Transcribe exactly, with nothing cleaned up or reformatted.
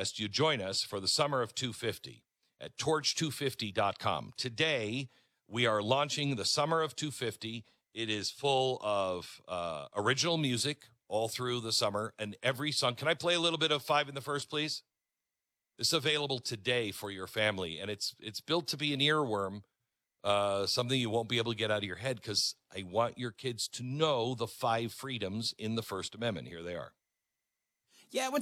contest, you join us for the Summer of two fifty at torch two fifty dot com. Today, we are launching the Summer of two fifty. It is full of uh, original music all through the summer, and every song. Can I play a little bit of Five in the First, please? This is available today for your family, and it's it's built to be an earworm, uh, something you won't be able to get out of your head, because I want your kids to know the five freedoms in the First Amendment. Here they are. Yeah, when